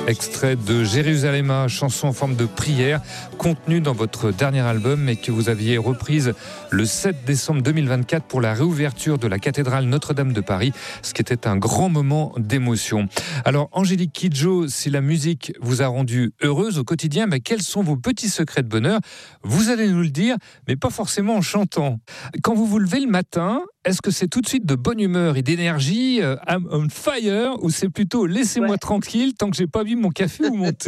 Extrait de Jérusalem, chanson en forme de prière, contenue dans votre dernier album, mais que vous aviez reprise le 7 décembre 2024 pour la réouverture de la cathédrale Notre-Dame de Paris, ce qui était un grand moment d'émotion. Alors, Angélique Kidjo, si la musique vous a rendu heureuse au quotidien, mais quels sont vos petits secrets de bonheur ? Vous allez nous le dire, mais pas forcément en chantant. Quand vous vous levez le matin, est-ce que c'est tout de suite de bonne humeur et d'énergie, I'm on fire, ou c'est plutôt laissez-moi tranquille tant que j'ai pas bu mon café ou mon thé ?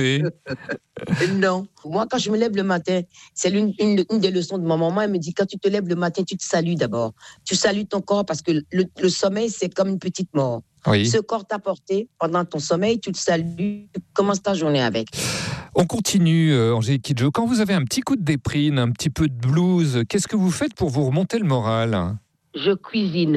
Non. Moi, quand je me lève le matin, c'est une des leçons de ma maman. Elle me dit, quand tu te lèves le matin, tu te salues d'abord. Tu salues ton corps parce que le sommeil, c'est comme une petite mort. Oui. Ce corps t'a porté pendant ton sommeil, tu te salues, tu commences ta journée avec. On continue, Angélique Kidjo. Quand vous avez un petit coup de déprime, un petit peu de blues, qu'est-ce que vous faites pour vous remonter le moral ? Je cuisine.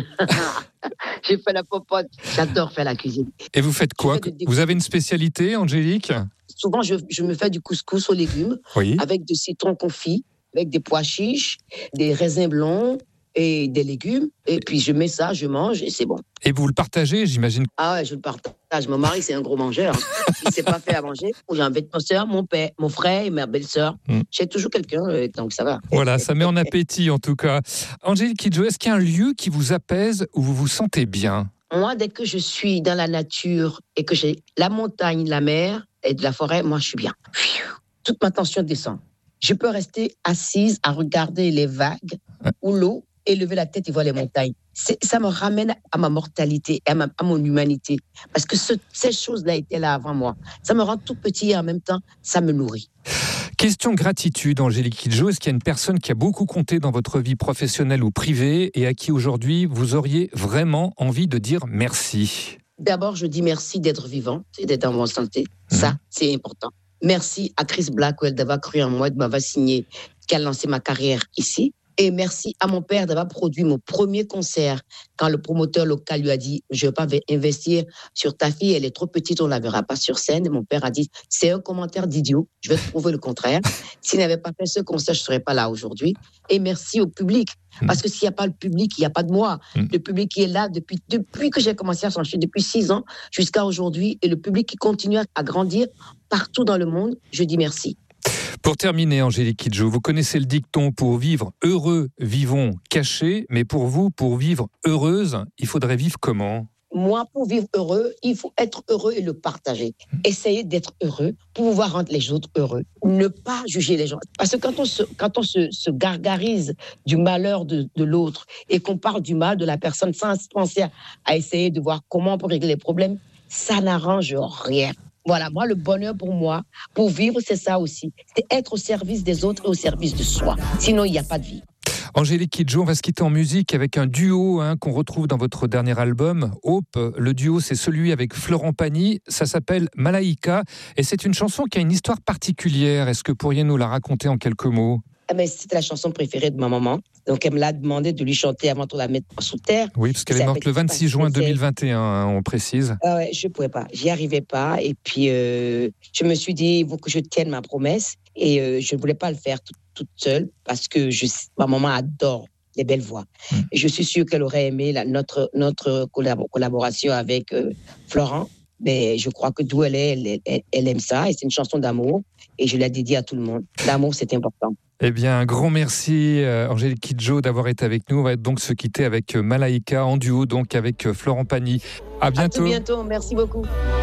J'ai fait la popote. J'adore faire la cuisine. Et vous faites quoi ? Vous avez une spécialité, Angélique ? Souvent, je me fais du couscous aux légumes, avec du citron confit, avec des pois chiches, des raisins blonds et des légumes. Et puis, je mets ça, je mange et c'est bon. Et vous le partagez, j'imagine ? Ah ouais, je le partage. Mon mari, c'est un gros mangeur. Il ne s'est pas fait à manger. J'invite ma soeur, mon père, mon frère et ma belle-sœur. J'ai toujours quelqu'un, donc ça va. Voilà, ça met en appétit en tout cas. Angélique Kidjo, est-ce qu'il y a un lieu qui vous apaise, où vous vous sentez bien ? Moi, dès que je suis dans la nature et que j'ai la montagne, la mer et de la forêt, moi, je suis bien. Toute ma tension descend. Je peux rester assise à regarder les vagues ou l'eau et lever la tête et voir les montagnes. Ça me ramène à ma mortalité, à mon humanité. Parce que ces choses-là étaient là avant moi. Ça me rend tout petit et en même temps, ça me nourrit. Question gratitude, Angélique Kidjo. Est-ce qu'il y a une personne qui a beaucoup compté dans votre vie professionnelle ou privée et à qui aujourd'hui vous auriez vraiment envie de dire merci ? D'abord, je dis merci d'être vivant et d'être en bonne santé. Ça, c'est important. Merci à Chris Blackwell d'avoir cru en moi, de m'avoir signé, qui a lancé ma carrière ici. Et merci à mon père d'avoir produit mon premier concert quand le promoteur local lui a dit « Je ne vais pas investir sur ta fille, elle est trop petite, on ne la verra pas sur scène. » Et mon père a dit « C'est un commentaire d'idiot, je vais te prouver le contraire. S'il n'avait pas fait ce concert, je ne serais pas là aujourd'hui. » Et merci au public, parce que s'il n'y a pas le public, il n'y a pas de moi. Le public qui est là depuis que j'ai commencé à chanter, depuis 6 ans jusqu'à aujourd'hui, et le public qui continue à grandir partout dans le monde, je dis merci. Pour terminer, Angélique Kidjo, vous connaissez le dicton « Pour vivre heureux, vivons cachés », mais pour vous, pour vivre heureuse, il faudrait vivre comment ? Moi, pour vivre heureux, il faut être heureux et le partager. Essayer d'être heureux pour pouvoir rendre les autres heureux. Ne pas juger les gens. Parce que quand on se gargarise du malheur de l'autre et qu'on parle du mal de la personne sans penser à essayer de voir comment on peut régler les problèmes, ça n'arrange rien. Voilà, moi, le bonheur pour moi, pour vivre, c'est ça aussi. C'est être au service des autres et au service de soi. Sinon, il n'y a pas de vie. Angélique Kidjo, on va se quitter en musique avec un duo qu'on retrouve dans votre dernier album, Hope. Le duo, c'est celui avec Florent Pagny. Ça s'appelle Malaïka. Et c'est une chanson qui a une histoire particulière. Est-ce que pourriez nous la raconter en quelques mots ? C'était la chanson préférée de ma maman. Donc, elle me l'a demandé de lui chanter avant de la mettre sous terre. Oui, parce qu'elle est morte le 26 juin 2021, on précise. Ah ouais, je ne pouvais pas. J'y arrivais pas. Et puis, je me suis dit, il faut que je tienne ma promesse. Et je ne voulais pas le faire toute seule parce que ma maman adore les belles voix. Et je suis sûre qu'elle aurait aimé notre collaboration avec Florent. Mais je crois que d'où elle est, elle aime ça. Et c'est une chanson d'amour. Et je la dédie à tout le monde. L'amour, c'est important. Eh bien, un grand merci, Angélique Kidjo, d'avoir été avec nous. On va donc se quitter avec Malaïka, en duo, donc avec Florent Pagny. À bientôt. À tout bientôt. Merci beaucoup.